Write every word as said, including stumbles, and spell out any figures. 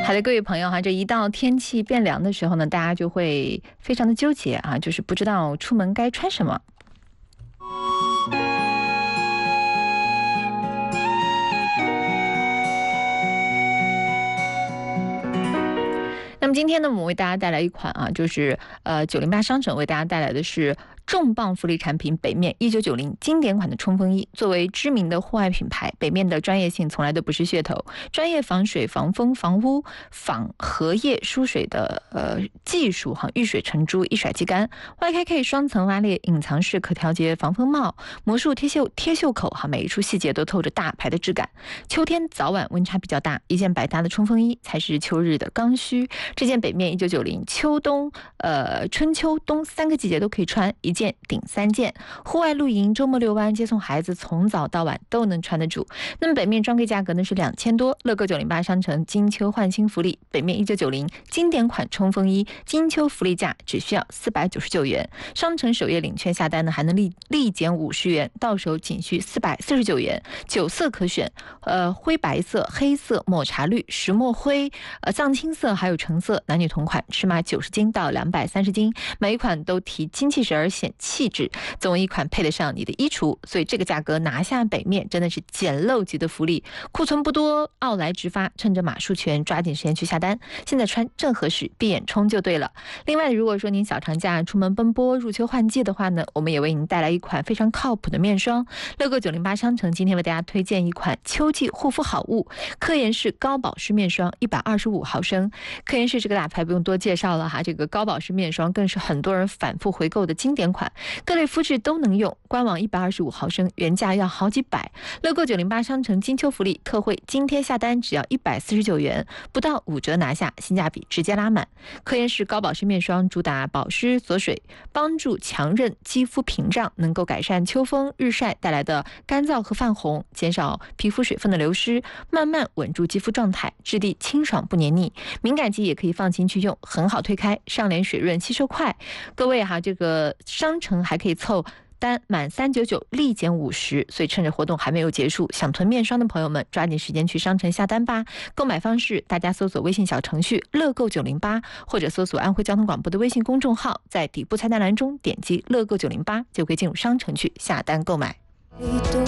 好的，各位朋友哈，这一到天气变凉的时候呢，大家就会非常的纠结啊，就是不知道出门该穿什么。那么今天呢，我们为大家带来一款啊，就是呃九零八商城为大家带来的是重磅福利产品北面一九九零经典款的冲锋衣。作为知名的户外品牌，北面的专业性从来都不是噱头，专业防水、防风、防污、仿荷叶疏水的呃技术哈，遇水成珠，一甩即干。Y K K 双层拉链、隐藏式可调节防风帽、魔术贴袖贴袖口哈，每一处细节都透着大牌的质感。秋天早晚温差比较大，一件百搭的冲锋衣才是秋日的刚需。这件北面一九九零秋冬呃春秋冬三个季节都可以穿，一件顶三件，户外露营、周末遛弯、接送孩子，从早到晚都能穿得住。那么北面专柜价格呢是两千多，乐购九零八商城金秋换新福利，北面一九九零经典款冲锋衣金秋福利价只需要四百九十九元，商城首页领券下单呢还能立立减五十元，到手仅需四百四十九元，九色可选，呃灰白色、黑色、抹茶绿、石墨灰、呃藏青色还有橙色，男女同款，尺码九十斤到两百三十斤，每一款都提精气神而显气质，总一款配得上你的衣橱，所以这个价格拿下北面真的是捡漏级的福利，库存不多，奥来直发，趁着码数全，抓紧时间去下单，现在穿正合适，闭眼冲就对了。另外，如果说您小长假出门奔波、入秋换季的话呢，我们也为您带来一款非常靠谱的面霜。乐购九零八商城今天为大家推荐一款秋季护肤好物科颜氏高保湿面霜，一百二十五毫升。科颜氏这个大牌不用多介绍了哈，这个高保湿面霜更是很多人反复回购的经典款，各类肤质都能用。官网一百二十五毫升，原价要好几百。乐购九零八商城金秋福利特惠，今天下单只要一百四十九元，不到五折拿下，性价比直接拉满。科颜氏高保湿面霜主打保湿锁水，帮助强韧肌肤屏障，能够改善秋风日晒带来的干燥和泛红，减少皮肤水分的流失，慢慢稳住肌肤状态，质地清爽不黏腻，敏感肌也可以放心去用，很好推开，上脸水润吸收快。各位哈，这个商城还可以凑单满三九九立减五十，所以趁着活动还没有结束，想囤面霜的朋友们抓紧时间去商城下单吧。购买方式大家搜索微信小程序乐购九零八，或者搜索安徽交通广播的微信公众号，在底部菜单栏中点击乐购九零八就可以进入商城去下单购买。